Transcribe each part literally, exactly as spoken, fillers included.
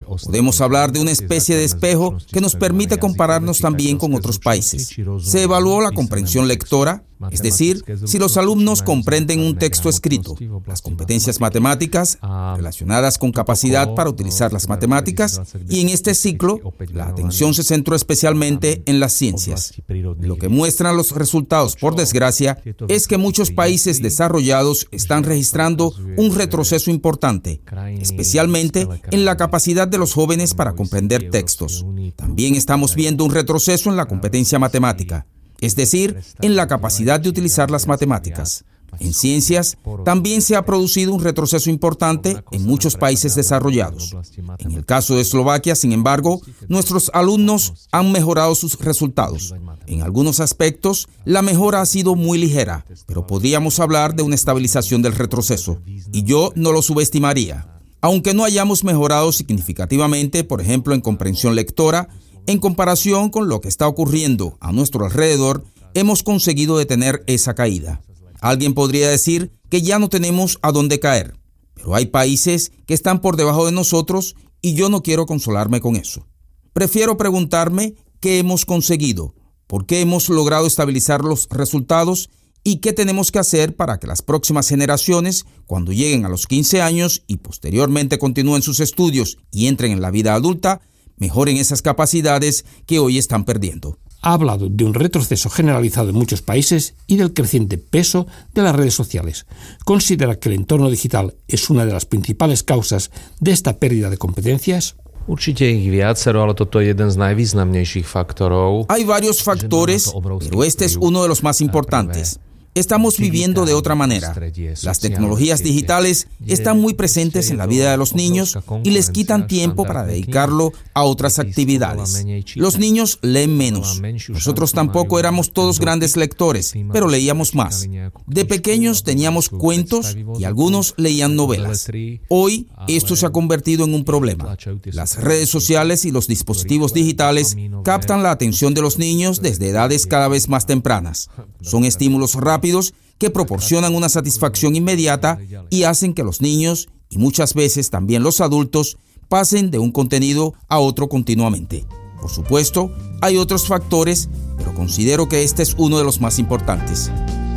Podemos hablar de una especie de espejo que nos permite compararnos también con otros países. Se evaluó la comprensión lectora, es decir, si los alumnos comprenden un texto escrito, las competencias matemáticas relacionadas con capacidad para utilizar las matemáticas, y en este ciclo la atención se centró especialmente en las ciencias. Lo que muestran los resultados, por desgracia, es que muchos países desarrollados están registrando un retroceso importante, especialmente en la capacidad de los jóvenes para comprender textos. También estamos viendo un retroceso en la competencia matemática, es decir, en la capacidad de utilizar las matemáticas. En ciencias, también se ha producido un retroceso importante en muchos países desarrollados. En el caso de Eslovaquia, sin embargo, nuestros alumnos han mejorado sus resultados. En algunos aspectos, la mejora ha sido muy ligera, pero podríamos hablar de una estabilización del retroceso, y yo no lo subestimaría. Aunque no hayamos mejorado significativamente, por ejemplo, en comprensión lectora, en comparación con lo que está ocurriendo a nuestro alrededor, hemos conseguido detener esa caída. Alguien podría decir que ya no tenemos a dónde caer, pero hay países que están por debajo de nosotros y yo no quiero consolarme con eso. Prefiero preguntarme qué hemos conseguido, por qué hemos logrado estabilizar los resultados y qué tenemos que hacer para que las próximas generaciones, cuando lleguen a los quince años y posteriormente continúen sus estudios y entren en la vida adulta, mejoren esas capacidades que hoy están perdiendo. Ha hablado de un retroceso generalizado en muchos países y del creciente peso de las redes sociales. ¿Considera que el entorno digital es una de las principales causas de esta pérdida de competencias? Hay varios factores, pero este es uno de los más importantes. Estamos viviendo de otra manera. Las tecnologías digitales están muy presentes en la vida de los niños y les quitan tiempo para dedicarlo a otras actividades. Los niños leen menos. Nosotros tampoco éramos todos grandes lectores, pero leíamos más. De pequeños teníamos cuentos y algunos leían novelas. Hoy esto se ha convertido en un problema. Las redes sociales y los dispositivos digitales captan la atención de los niños desde edades cada vez más tempranas. Son estímulos rápidos que proporcionan una satisfacción inmediata y hacen que los niños, y muchas veces también los adultos, pasen de un contenido a otro continuamente. Por supuesto, hay otros factores, pero considero que este es uno de los más importantes.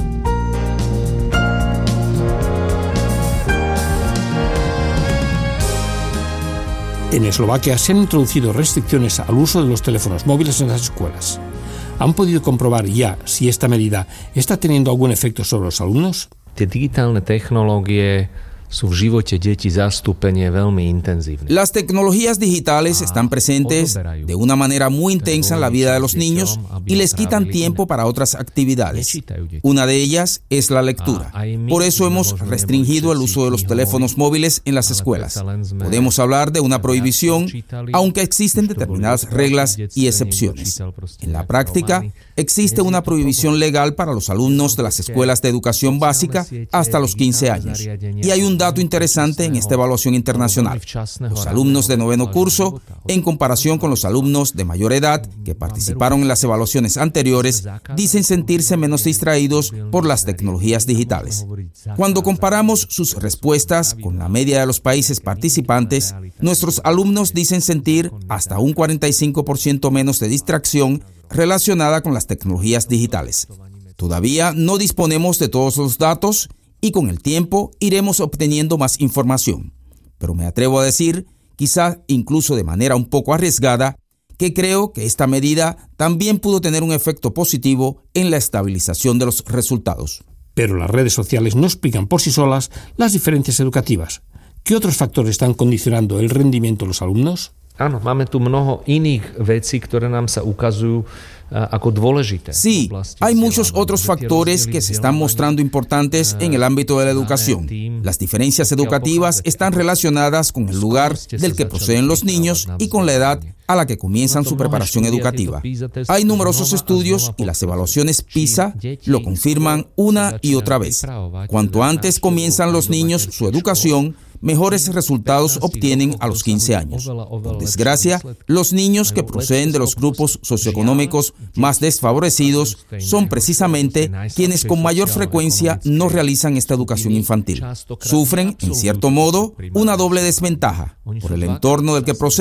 En Eslovaquia se han introducido restricciones al uso de los teléfonos móviles en las escuelas. ¿Han podido comprobar ya si esta medida está teniendo algún efecto sobre los alumnos? Tie digitálne technológie sú v živote detí zastúpenie veľmi intenzívne. Las tecnologías digitales están presentes de una manera muy intensa en la vida de los niños y les quitan tiempo para otras actividades. Una de ellas es la lectura. Por eso hemos restringido el uso de los teléfonos móviles en las escuelas. Podemos hablar de una prohibición, aunque existen determinadas reglas y excepciones. En la práctica, existe una prohibición legal para los alumnos de las escuelas de educación básica hasta los quince años. Y hay un dato interesante en esta evaluación internacional. Los alumnos de noveno curso, en comparación con los alumnos de mayor edad que participaron en las evaluaciones anteriores, dicen sentirse menos distraídos por las tecnologías digitales. Cuando comparamos sus respuestas con la media de los países participantes, nuestros alumnos dicen sentir hasta un cuarenta y cinco por ciento menos de distracción relacionada con las tecnologías digitales. Todavía no disponemos de todos los datos y con el tiempo iremos obteniendo más información. Pero me atrevo a decir, quizá incluso de manera un poco arriesgada, que creo que esta medida también pudo tener un efecto positivo en la estabilización de los resultados. Pero las redes sociales no explican por sí solas las diferencias educativas. ¿Qué otros factores están condicionando el rendimiento de los alumnos? Áno, máme tu mnoho iných vecí, ktoré nám sa ukazujú ako dôležité. Sí, hay muchos otros factores que se están mostrando importantes en el ámbito de la educación. Las diferencias educativas están relacionadas con el lugar del que proceden los niños y con la edad a la que comienzan su preparación educativa. Hay numerosos estudios y las evaluaciones PISA lo confirman una y otra vez. Cuanto antes comienzan los niños su educación, mejores resultados obtienen a los quince años. Por desgracia, los niños que proceden de los grupos socioeconómicos más desfavorecidos son precisamente quienes con mayor frecuencia no realizan esta educación infantil. Sufren, en cierto modo, una doble desventaja por el entorno del que proceden